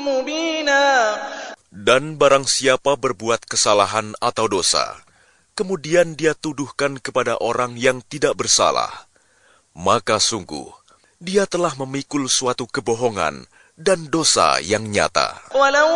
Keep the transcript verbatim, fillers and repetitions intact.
مبينا. Dan barang siapa berbuat kesalahan atau dosa, kemudian dia tuduhkan kepada orang yang tidak bersalah, maka sungguh dia telah memikul suatu kebohongan dan dosa yang nyata. ولو